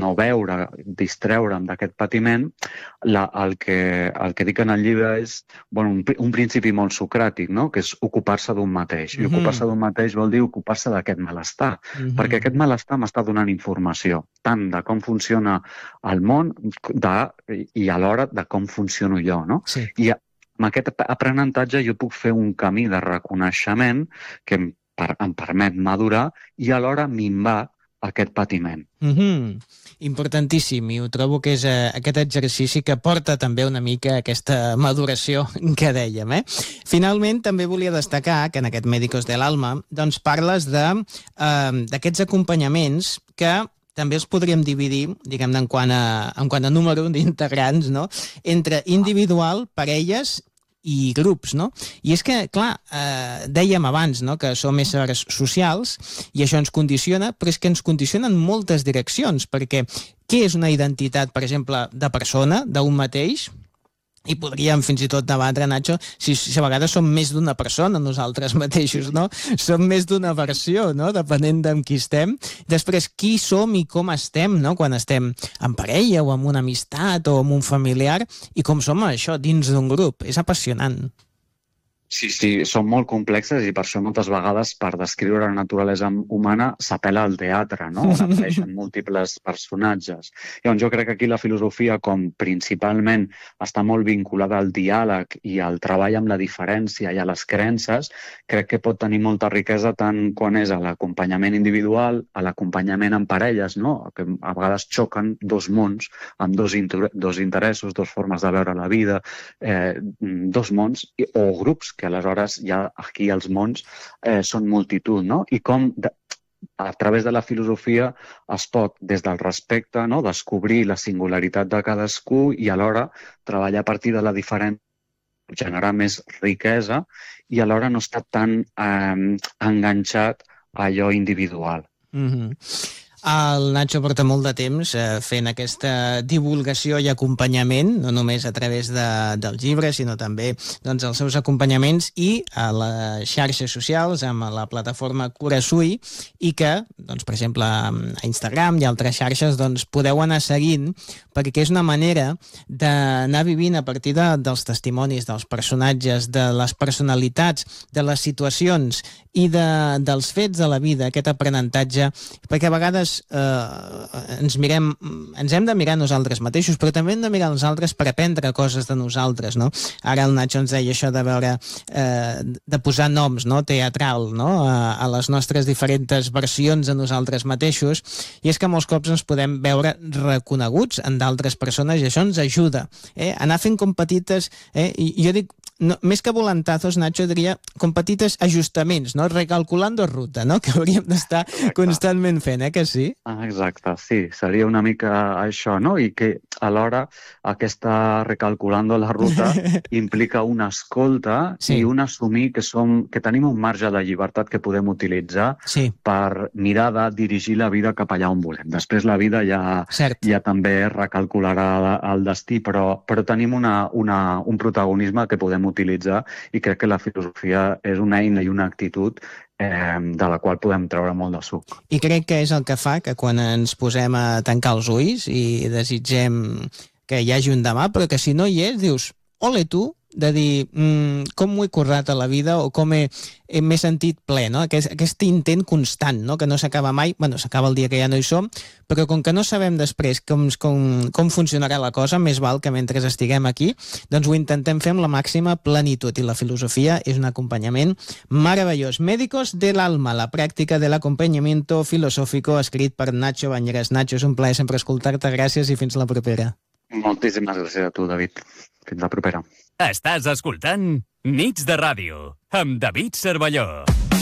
no veure, distreure'm d'aquest patiment, el que dic en el llibre és un principi molt socràtic, no? Que és ocupar-se d'un mateix. I ocupar-se d'un mateix vol dir ocupar-se d'aquest malestar, perquè aquest malestar m'està donant informació, tant de com funciona el món i alhora de com funciono jo, no? Sí. I amb aquest aprenentatge jo puc fer un camí de reconeixement que em permet madurar i alhora minvar aquest patiment. Importantíssim, i ho trobo que és aquest exercici que porta també una mica aquesta maduració que dèiem. Finalment, també volia destacar que en aquest Médicos del Alma doncs parles d'aquests acompanyaments que també els podríem dividir, diguem-ne, en quant a número d'integrants, no? Entre individual, parelles i grups, no? I és que, clar, dèiem abans, no?, que som éssers socials i això ens condiciona, però és que ens condiciona en moltes direccions, perquè què és una identitat, per exemple, de persona, d'un mateix? I podríem fins i tot debatre, Nacho, si a vegades som més d'una persona nosaltres mateixos, no? Som més d'una versió, no? Depenent d'amb qui estem. Després, qui som i com estem, no? Quan estem en parella o en una amistat o amb un familiar, i com som això dins d'un grup. És apassionant. Sí, són molt complexes i per això moltes vegades per descriure la naturalesa humana s'apel·la al teatre, no? On apareixen múltiples personatges. Llavors jo crec que aquí la filosofia, com principalment està molt vinculada al diàleg i al treball amb la diferència i a les creences, crec que pot tenir molta riquesa tant quan és a l'acompanyament individual, a l'acompanyament en parelles, no? Que a vegades xoquen dos mons amb dos interessos, dos formes de veure la vida, dos mons o grups que aleshores ja aquí els mons són multitud, no? I com a través de la filosofia es pot, des del respecte, no?, descobrir la singularitat de cadascú i alhora treballar a partir de la diferència, generar més riquesa i alhora no estar tan enganxat a allò individual. El Nacho porta molt de temps fent aquesta divulgació i acompanyament, no només a través dels llibres, sinó també doncs, els seus acompanyaments i a les xarxes socials, amb la plataforma Curasui, i que, doncs, per exemple, a Instagram i altres xarxes, doncs, podeu anar seguint, perquè és una manera d'anar vivint a partir dels testimonis, dels personatges, de les personalitats, de les situacions i dels fets de la vida, aquest aprenentatge, perquè a vegades ens hem de mirar nosaltres mateixos, però també hem de mirar els altres per aprendre coses de nosaltres, no? Ara el Nacho ens deia això de veure, de posar noms, no?, teatral, no?, a les nostres diferents versions de nosaltres mateixos, i és que molts cops ens podem veure reconeguts en d'altres persones i això ens ajuda, anar fent com petites, i jo dic, no, més que volantazos, Nacho, diria com petites ajustaments, no? Recalculando ruta, no?, que hauríem d'estar constantment fent, que sí? Exacte, sí, seria una mica això, no? I que alhora aquesta recalculando la ruta implica una escolta i un assumir que tenim un marge de llibertat que podem utilitzar per mirar de dirigir la vida cap allà on volem. Després la vida ja també recalcularà el destí, però tenim un protagonisme que podem utilitzar i crec que la filosofia és una eina i una actitud de la qual podem treure molt de suc. I crec que és el que fa que quan ens posem a tancar els ulls i desitgem que hi hagi un demà, però que si no hi és, dius, ole tu, de dir com m'ho he currat a la vida o com m'he sentit ple, no? Aquest intent constant, no?, que no s'acaba mai, bueno, s'acaba el dia que ja no hi som, però com que no sabem després com funcionarà la cosa, més val que mentre estiguem aquí, doncs ho intentem fer amb la màxima plenitud, i la filosofia és un acompanyament meravellós. Médicos del Alma, la pràctica de l'acompanyamiento filosófico, escrit per Nacho Bañeres. Nacho, és un plaer sempre escoltar-te, gràcies i fins la propera. Moltíssimes gràcies a tu, David. Fins la propera. Estàs escoltant Nits de Ràdio, amb David Cervelló.